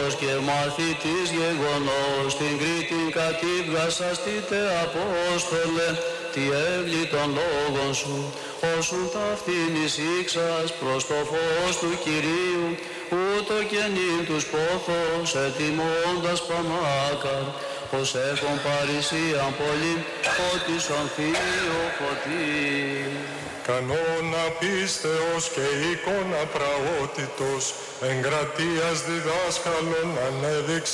και μαθητής γεγονός, την Κρήτην κατήβγασαστείτε Απόστολε, τι εύλη των λόγων σου, όσουν ταύτην εις ήξας προς το φως του Κυρίου, ούτω και νυν τους πόθος ετοιμώντας Πανάκαρ, πως έχουν παρησίαν πολύ, φώτισον Θείο φωτί. Κανόνα πίστεως και εικόνα πραότητος, εγκρατείας διδάσκαλων ανέδειξε